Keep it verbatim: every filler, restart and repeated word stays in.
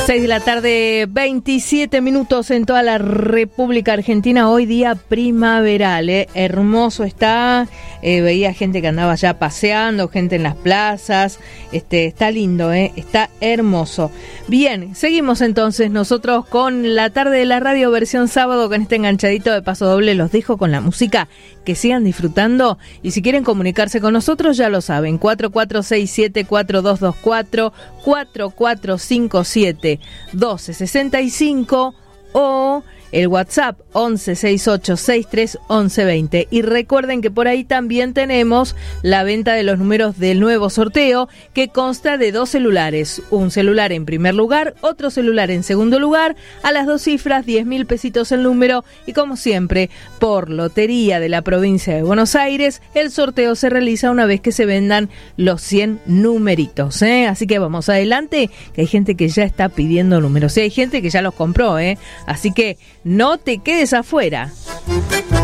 seis de la tarde, veintisiete minutos en toda la República Argentina. Hoy día primaveral, ¿eh? Hermoso está. Eh, veía gente que andaba ya paseando, gente en las plazas. Este, está lindo, ¿eh? Está hermoso. Bien, seguimos entonces nosotros con la tarde de la radio versión sábado con este enganchadito de Paso Doble. Los dejo con la música. Que sigan disfrutando y si quieren comunicarse con nosotros ya lo saben, cuatro cuatro seis siete cuatro dos dos cuatro, cuatro cuatro cinco siete doce sesenta y cinco o el WhatsApp once sesenta y ocho sesenta y tres once veinte. Y recuerden que por ahí también tenemos la venta de los números del nuevo sorteo, que consta de dos celulares. Un celular en primer lugar, otro celular en segundo lugar, a las dos cifras, diez mil pesitos el número. Y como siempre, por Lotería de la Provincia de Buenos Aires, el sorteo se realiza una vez que se vendan los cien numeritos, ¿eh? Así que vamos adelante, que hay gente que ya está pidiendo números. Y hay gente que ya los compró, ¿eh? Así que no te quedes afuera.